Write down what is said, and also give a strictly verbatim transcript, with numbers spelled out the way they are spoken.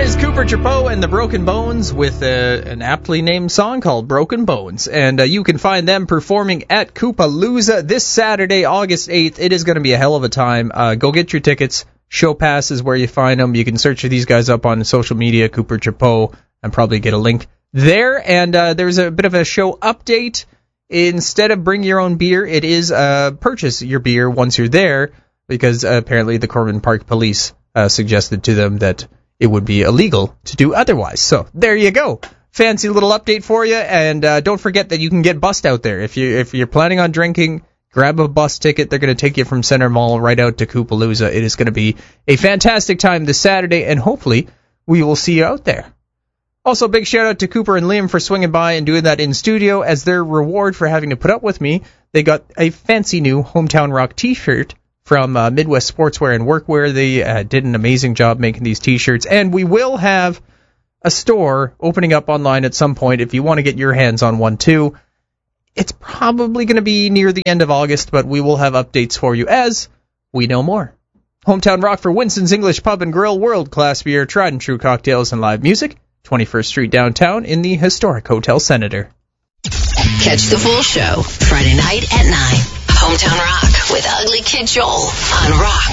is Cooper Chapeau and the Broken Bones with uh, an aptly named song called Broken Bones. And uh, you can find them performing at Koopalooza this Saturday, August eighth. It is going to be a hell of a time. Uh, go get your tickets. Show Pass is where you find them. You can search for these guys up on social media, Cooper Chapeau, and probably get a link there. And uh, there's a bit of a show update. Instead of bring your own beer, it is uh, purchase your beer once you're there, because uh, apparently the Corbin Park Police uh, suggested to them that it would be illegal to do otherwise. So there you go. Fancy little update for you, and uh, don't forget that you can get bussed out there. If you if you're planning on drinking, grab a bus ticket. They're going to take you from Center Mall right out to Koopalooza. It is going to be a fantastic time this Saturday, and hopefully we will see you out there. Also, big shout out to Cooper and Liam for swinging by and doing that in studio. As their reward for having to put up with me, they got a fancy new Hometown Rock t-shirt from uh, Midwest Sportswear and Workwear. They uh, did an amazing job making these t-shirts, and we will have a store opening up online at some point if you want to get your hands on one too. It's probably going to be near the end of August, but we will have updates for you as we know more. Hometown Rock for Winston's English Pub and Grill, world-class beer, tried and true cocktails, and live music. twenty-first Street downtown in the historic Hotel Senator. Catch the full show Friday night at nine. Hometown Rock with Ugly Kid Joel on Rock